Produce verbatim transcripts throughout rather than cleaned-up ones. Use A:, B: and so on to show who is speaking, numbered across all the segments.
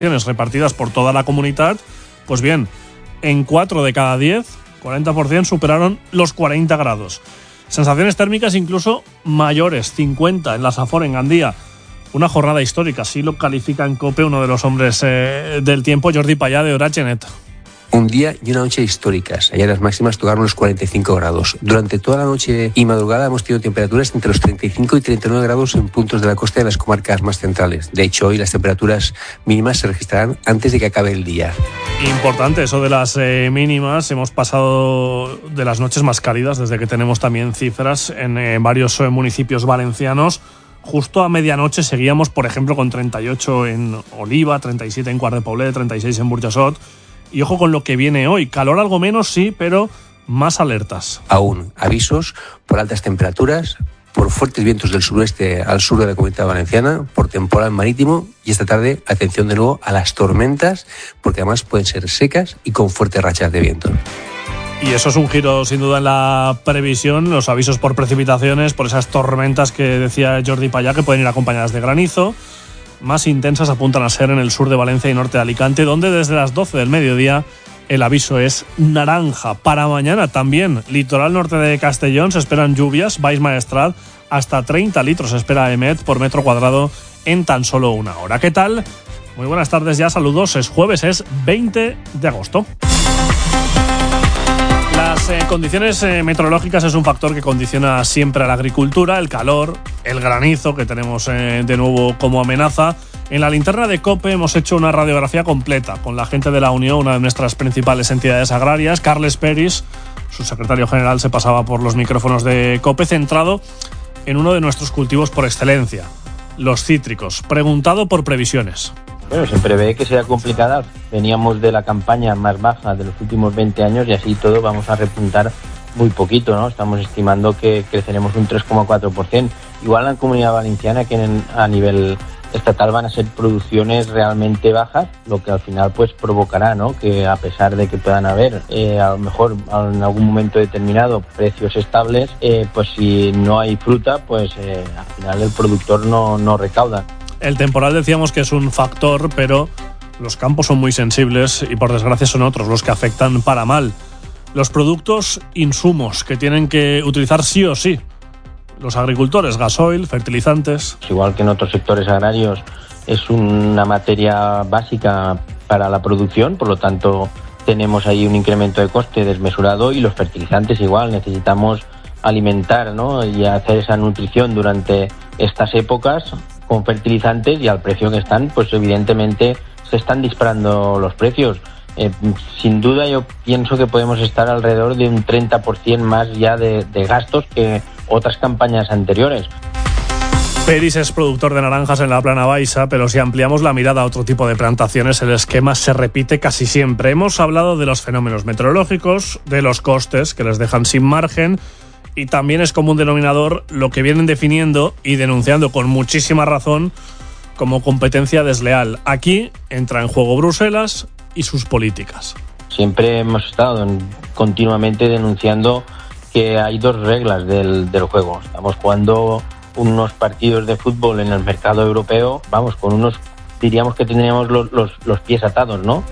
A: repartidas por toda la comunidad, pues bien, en cuatro de cada diez, cuarenta por ciento superaron los cuarenta grados. Sensaciones térmicas incluso mayores, cincuenta en la Safor, en Gandía. Una jornada histórica, así lo califica en COPE uno de los hombres eh, del tiempo, Jordi Payá, de Horachenet.
B: Un día y una noche históricas. Ayer las máximas tocaron los cuarenta y cinco grados. Durante toda la noche y madrugada hemos tenido temperaturas entre los treinta y cinco y treinta y nueve grados en puntos de la costa de las comarcas más centrales. De hecho, hoy las temperaturas mínimas se registrarán antes de que acabe el día.
A: Importante eso de las eh, mínimas. Hemos pasado de las noches más cálidas desde que tenemos también cifras en eh, varios eh, municipios valencianos. Justo a medianoche seguíamos, por ejemplo, con treinta y ocho en Oliva, treinta y siete en Quart de Poblet, treinta y seis en Burjassot. Y ojo con lo que viene hoy. Calor algo menos, sí, pero más alertas.
B: Aún avisos por altas temperaturas, por fuertes vientos del suroeste al sur de la Comunidad Valenciana, por temporal marítimo y esta tarde, atención de nuevo a las tormentas, porque además pueden ser secas y con fuertes rachas de viento.
A: Y eso es un giro sin duda en la previsión, los avisos por precipitaciones, por esas tormentas que decía Jordi Payá, que pueden ir acompañadas de granizo. Más intensas apuntan a ser en el sur de Valencia y norte de Alicante, donde desde las doce del mediodía el aviso es naranja. Para mañana también, litoral norte de Castellón, se esperan lluvias, Baix Maestrat, hasta treinta litros se espera Emet por metro cuadrado en tan solo una hora. ¿Qué tal? Muy buenas tardes ya, saludos, es jueves, es veinte de agosto. Las eh, condiciones eh, meteorológicas es un factor que condiciona siempre a la agricultura, el calor, el granizo que tenemos eh, de nuevo como amenaza. En la linterna de COPE hemos hecho una radiografía completa con la gente de la Unión, una de nuestras principales entidades agrarias. Carles Peris, su secretario general, se pasaba por los micrófonos de COPE, centrado en uno de nuestros cultivos por excelencia, los cítricos, preguntado por previsiones.
C: Bueno, se prevé que sea complicada. Veníamos de la campaña más baja de los últimos veinte años y así todo vamos a repuntar muy poquito, ¿no? Estamos estimando que creceremos un tres coma cuatro por ciento. Igual en la Comunidad Valenciana, que en, a nivel estatal van a ser producciones realmente bajas, lo que al final pues provocará, ¿no?, que a pesar de que puedan haber eh, a lo mejor en algún momento determinado precios estables, eh, pues si no hay fruta, pues eh, al final el productor no, no recauda.
A: El temporal decíamos que es un factor, pero los campos son muy sensibles y por desgracia son otros los que afectan para mal. Los productos insumos que tienen que utilizar sí o sí los agricultores, gasoil, fertilizantes.
C: Igual que en otros sectores agrarios es una materia básica para la producción, por lo tanto tenemos ahí un incremento de coste desmesurado, y los fertilizantes igual, necesitamos alimentar, ¿no?, y hacer esa nutrición durante estas épocas con fertilizantes, y al precio que están, pues evidentemente se están disparando los precios. Eh, sin duda yo pienso que podemos estar alrededor de un treinta por ciento más ya de, de gastos que otras campañas anteriores.
A: Peris es productor de naranjas en la Plana Baixa, pero si ampliamos la mirada a otro tipo de plantaciones, el esquema se repite casi siempre. Hemos hablado de los fenómenos meteorológicos, de los costes que les dejan sin margen, y también es común denominador lo que vienen definiendo y denunciando con muchísima razón como competencia desleal. Aquí entra en juego Bruselas y sus políticas.
C: Siempre hemos estado continuamente denunciando que hay dos reglas del, del juego. Estamos jugando unos partidos de fútbol en el mercado europeo, vamos, con unos, diríamos que tendríamos los, los, los pies atados, ¿no?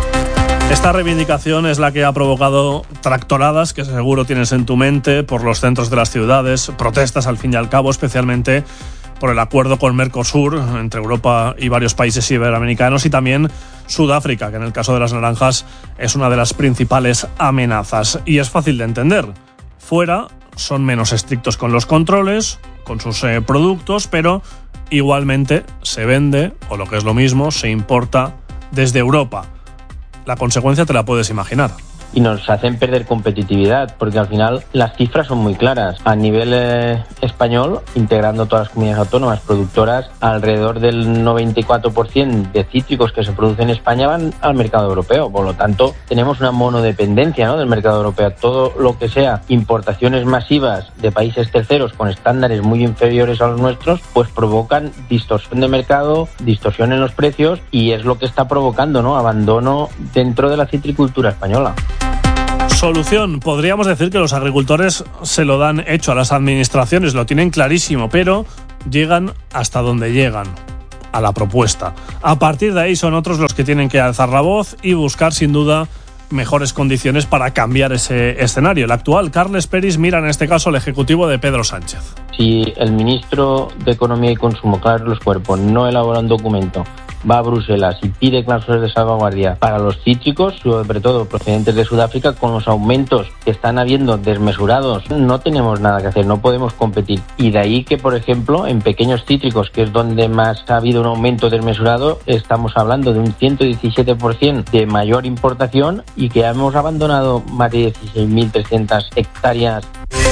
A: Esta reivindicación es la que ha provocado tractoradas que seguro tienes en tu mente por los centros de las ciudades, protestas al fin y al cabo, especialmente por el acuerdo con Mercosur entre Europa y varios países iberoamericanos, y también Sudáfrica, que en el caso de las naranjas es una de las principales amenazas. Y es fácil de entender. Fuera son menos estrictos con los controles, con sus eh, productos, pero igualmente se vende, o lo que es lo mismo, se importa desde Europa. La consecuencia te la puedes imaginar.
C: Y nos hacen perder competitividad, porque al final las cifras son muy claras. A nivel eh, español, integrando todas las comunidades autónomas productoras, alrededor del noventa y cuatro por ciento de cítricos que se producen en España van al mercado europeo. Por lo tanto, tenemos una monodependencia, ¿no?, del mercado europeo. Todo lo que sea importaciones masivas de países terceros con estándares muy inferiores a los nuestros, pues provocan distorsión de mercado, distorsión en los precios, y es lo que está provocando, ¿no?, abandono dentro de la citricultura española.
A: Solución, podríamos decir que los agricultores se lo dan hecho a las administraciones, lo tienen clarísimo, pero llegan hasta donde llegan. a la propuesta. A partir de ahí son otros los que tienen que alzar la voz y buscar sin duda mejores condiciones para cambiar ese escenario. El actual Carles Peris mira en este caso al ejecutivo de Pedro Sánchez.
C: Si el ministro de Economía y Consumo, Carlos Cuerpo, no elabora un documento, va a Bruselas y pide cláusulas de salvaguardia para los cítricos, sobre todo procedentes de Sudáfrica, con los aumentos que están habiendo desmesurados, no tenemos nada que hacer, no podemos competir. Y de ahí que, por ejemplo, en pequeños cítricos, que es donde más ha habido un aumento desmesurado, estamos hablando de un ciento diecisiete por ciento de mayor importación y que hemos abandonado más de dieciséis mil trescientas hectáreas.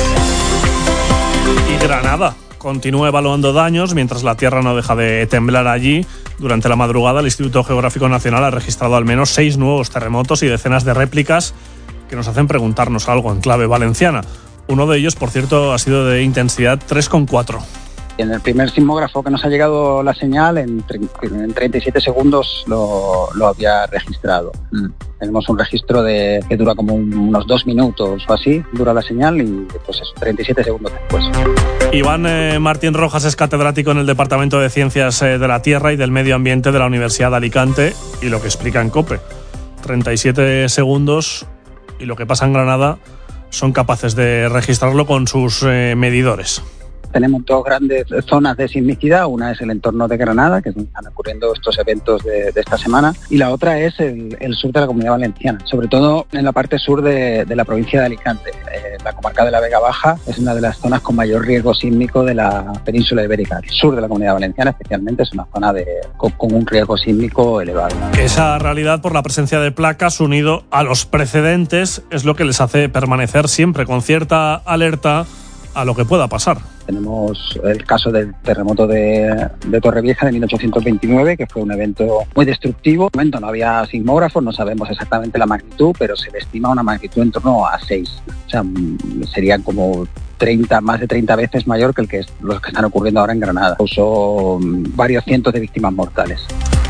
A: Y Granada continúa evaluando daños mientras la tierra no deja de temblar allí. Durante la madrugada, el Instituto Geográfico Nacional ha registrado al menos seis nuevos terremotos y decenas de réplicas que nos hacen preguntarnos algo en clave valenciana. Uno de ellos, por cierto, ha sido de intensidad tres coma cuatro.
D: En el primer sismógrafo que nos ha llegado la señal, en, en treinta y siete segundos lo, lo había registrado. Mm. Tenemos un registro de que dura como un, unos dos minutos o así, dura la señal y pues eso, treinta y siete segundos después.
A: Iván eh, Martín Rojas es catedrático en el Departamento de Ciencias eh, de la Tierra y del Medio Ambiente de la Universidad de Alicante, y lo que explica en COPE. treinta y siete segundos, y lo que pasa en Granada son capaces de registrarlo con sus eh, medidores.
D: Tenemos dos grandes zonas de sismicidad, una es el entorno de Granada, que es donde están ocurriendo estos eventos de, de esta semana, y la otra es el, el sur de la Comunidad Valenciana, sobre todo en la parte sur de, de la provincia de Alicante. Eh, la comarca de la Vega Baja es una de las zonas con mayor riesgo sísmico de la península ibérica. El sur de la Comunidad Valenciana especialmente es una zona de, con, con un riesgo sísmico elevado.
A: Esa realidad, por la presencia de placas unido a los precedentes, es lo que les hace permanecer siempre con cierta alerta a lo que pueda pasar.
D: Tenemos el caso del terremoto de, de Torrevieja de mil ochocientos veintinueve, que fue un evento muy destructivo. En el momento no había sismógrafos, no sabemos exactamente la magnitud, pero se le estima una magnitud en torno a seis. O sea, serían como treinta, más de treinta veces mayor que, el que es, los que están ocurriendo ahora en Granada. Causó varios cientos de víctimas mortales.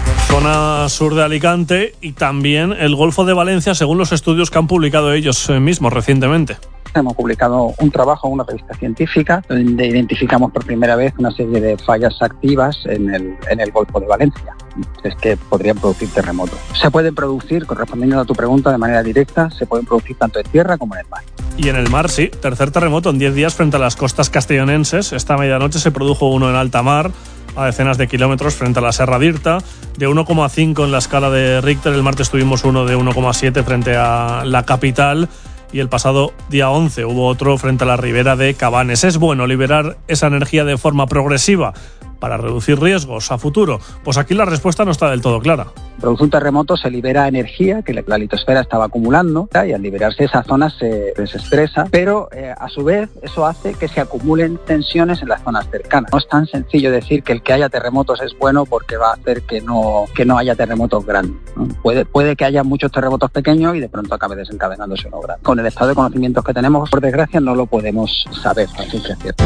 A: Zona sur de Alicante y también el Golfo de Valencia, según los estudios que han publicado ellos mismos recientemente.
D: Hemos publicado un trabajo en una revista científica donde identificamos por primera vez una serie de fallas activas en el, en el Golfo de Valencia. Es que podrían producir terremotos. Se pueden producir, correspondiendo a tu pregunta de manera directa, se pueden producir tanto en tierra como en el mar.
A: Y en el mar, sí. Tercer terremoto en diez días frente a las costas castellonenses. Esta medianoche se produjo uno en alta mar, a decenas de kilómetros frente a la Serra d'Irta, de uno coma cinco en la escala de Richter. El martes tuvimos uno de uno coma siete frente a la capital. Y el pasado día once hubo otro frente a la ribera de Cabanes. ¿Es bueno liberar esa energía de forma progresiva para reducir riesgos a futuro? Pues aquí la respuesta no está del todo clara.
D: Produce un terremoto, se libera energía que la litosfera estaba acumulando, y al liberarse esa zona se desestresa, pero eh, a su vez eso hace que se acumulen tensiones en las zonas cercanas. No es tan sencillo decir que el que haya terremotos es bueno porque va a hacer que no, que no haya terremotos grandes, ¿no? Puede, puede que haya muchos terremotos pequeños y de pronto acabe desencadenándose uno grande. Con el estado de conocimientos que tenemos, por desgracia, no lo podemos saber a ciencia cierta.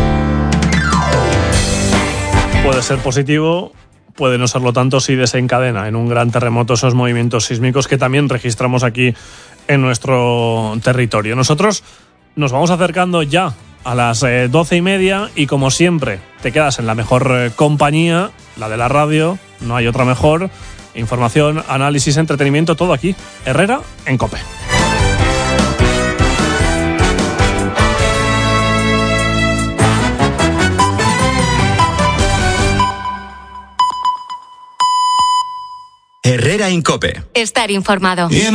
A: Puede ser positivo, puede no serlo tanto si desencadena en un gran terremoto esos movimientos sísmicos que también registramos aquí en nuestro territorio. Nosotros nos vamos acercando ya a las eh, doce y media y, como siempre, te quedas en la mejor eh, compañía, la de la radio, no hay otra mejor. Información, análisis, entretenimiento, todo aquí. Herrera en COPE.
E: Herrera en COPE.
F: Estar informado.